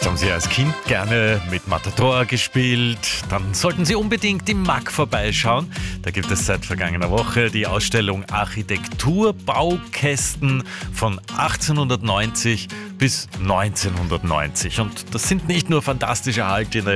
Haben Sie als Kind gerne mit Matador gespielt? Dann sollten Sie unbedingt im MAK vorbeischauen. Da gibt es seit vergangener Woche die Ausstellung Architekturbaukästen von 1890 bis 1990. Und das sind nicht nur fantastisch erhaltene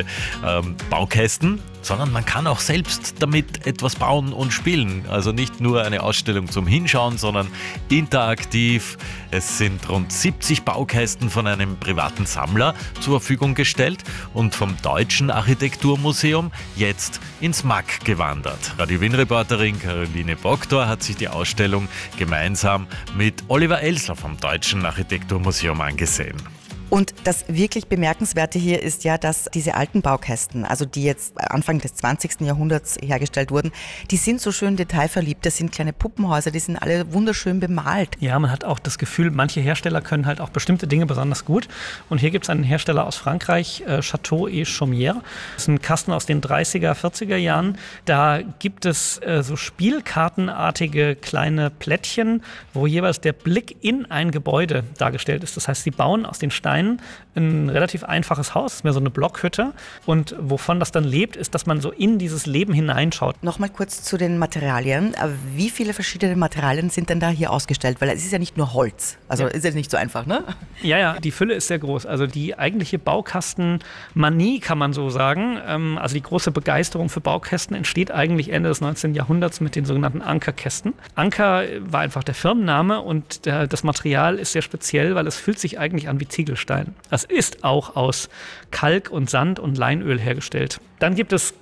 Baukästen, sondern man kann auch selbst damit etwas bauen und spielen. Also nicht nur eine Ausstellung zum Hinschauen, sondern interaktiv. Es sind rund 70 Baukästen von einem privaten Sammler zur Verfügung gestellt und vom Deutschen Architekturmuseum jetzt ins MAK gewandert. Radio Wien-Reporterin Caroline Boktor hat sich die Ausstellung gemeinsam mit Oliver Elsler vom Deutschen Architekturmuseum angesehen. Und das wirklich Bemerkenswerte hier ist ja, dass diese alten Baukästen, also die jetzt Anfang des 20. Jahrhunderts hergestellt wurden, die sind so schön detailverliebt. Das sind kleine Puppenhäuser, die sind alle wunderschön bemalt. Ja, man hat auch das Gefühl, manche Hersteller können halt auch bestimmte Dinge besonders gut. Und hier gibt es einen Hersteller aus Frankreich, Château et Chaumière. Das ist ein Kasten aus den 30er, 40er Jahren. Da gibt es so spielkartenartige kleine Plättchen, wo jeweils der Blick in ein Gebäude dargestellt ist. Das heißt, sie bauen aus den Steinen ein relativ einfaches Haus, das ist mehr so eine Blockhütte. Und wovon das dann lebt, ist, dass man so in dieses Leben hineinschaut. Nochmal kurz zu den Materialien. Wie viele verschiedene Materialien sind denn da hier ausgestellt? Weil es ist ja nicht nur Holz. Also ist ja nicht so einfach, ne? Ja, die Fülle ist sehr groß. Also die eigentliche Baukastenmanie, kann man so sagen. Also die große Begeisterung für Baukästen entsteht eigentlich Ende des 19. Jahrhunderts mit den sogenannten Ankerkästen. Anker war einfach der Firmenname und das Material ist sehr speziell, weil es fühlt sich eigentlich an wie Ziegelstein. Das ist auch aus Kalk und Sand und Leinöl hergestellt. Dann gibt es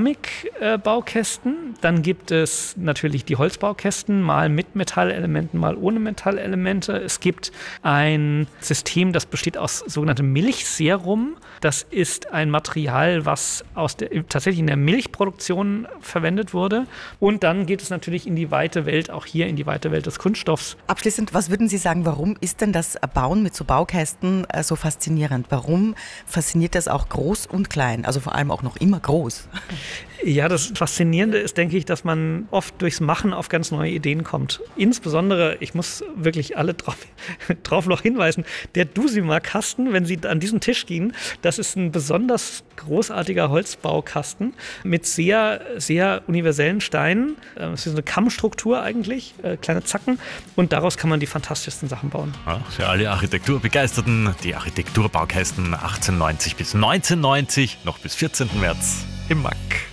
Keramikbaukästen, dann gibt es natürlich die Holzbaukästen, mal mit Metallelementen, mal ohne Metallelemente. Es gibt ein System, das besteht aus sogenanntem Milchserum. Das ist ein Material, was tatsächlich in der Milchproduktion verwendet wurde. Und dann geht es natürlich in die weite Welt, auch hier in die weite Welt des Kunststoffs. Abschließend, was würden Sie sagen, warum ist denn das Bauen mit so Baukästen so faszinierend? Warum fasziniert das auch groß und klein, also vor allem auch noch immer groß? Ja, das Faszinierende ist, denke ich, dass man oft durchs Machen auf ganz neue Ideen kommt. Insbesondere, ich muss wirklich alle drauf noch hinweisen, der Dusima-Kasten, wenn Sie an diesen Tisch gehen, das ist ein besonders großartiger Holzbaukasten mit sehr, sehr universellen Steinen. Es ist eine Kammstruktur eigentlich, kleine Zacken, und daraus kann man die fantastischsten Sachen bauen. Ja, für alle Architekturbegeisterten, die Architekturbaukästen 1890 bis 1990, noch bis 14. März im MAK.